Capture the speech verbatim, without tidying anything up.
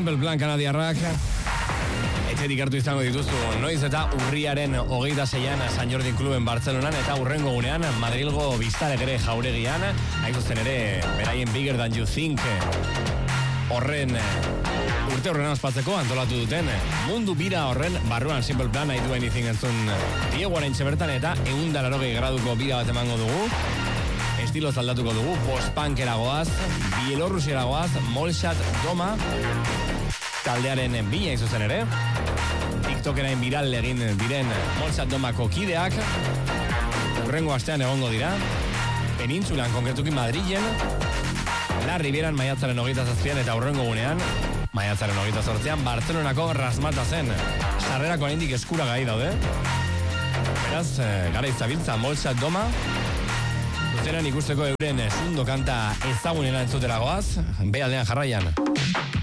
Simple Plan kanadiarrak etxetik hartu izango dituzu noiz eta urriaren hogeita zeian San Jordin kluben Bartzelonan eta urrengo gunean Madrilgo Biztalegre jauregian, hain zuzen ere beraien Bigger Than You Think horren urte horren ospatzeko antolatu duten mundu bira horren barruan Simple Plan I Do Anything entzun Diegoaren txebertan eta ehun eta laurogei graduko bira bat emango dugu. Estilo zaldatuko dugu, post-punkera goaz, Bielorrusiera goaz, Molchat Doma taldearen bina izuzen ere. TikTokerain viral egin diren Molchat Domako kideak urrengo astean egongo dira. Penintsulan, konkretuki Madrilen, La Ribieran maiatzaren hogeita zazpian eta urrengo gunean, maiatzaren hogeita zortzian, Bartzelonako Rasmata zen. Sarrerako oraindik eskuragai daude. Beraz, gara izabiltza Molchat Doma, zuzenan ikusteko euren sundo kanta ezagunena entzutera goaz, behaldean jarraian.